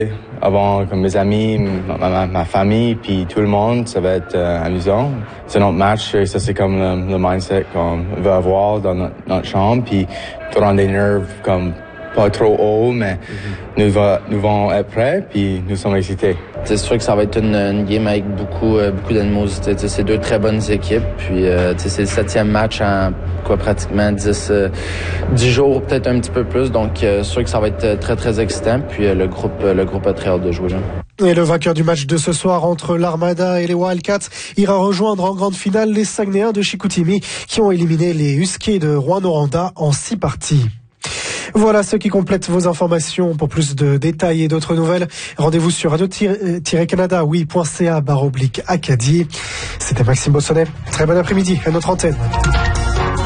Avant, comme mes amis, ma famille, puis tout le monde, ça va être amusant. C'est notre match, et ça c'est comme le mindset qu'on veut avoir dans notre chambre, puis pour rendre des nerfs comme pas trop haut, mais nous allons être prêts, puis nous sommes excités. C'est sûr que ça va être une game avec beaucoup d'animosité. C'est deux très bonnes équipes, puis c'est le 7e match en pratiquement 10 jours, peut-être un petit peu plus. Donc, sûr que ça va être très, très excitant. Puis le groupe a très hâte de jouer. Là. Et le vainqueur du match de ce soir entre l'Armada et les Wildcats ira rejoindre en grande finale les Saguenayens de Chicoutimi qui ont éliminé les Huskies de Rouyn-Noranda en 6 parties. Voilà ce qui complète vos informations. Pour plus de détails et d'autres nouvelles, rendez-vous sur radio-canada.ca/Acadie. C'était Maxime Bossonnet. Très bon après-midi à notre antenne.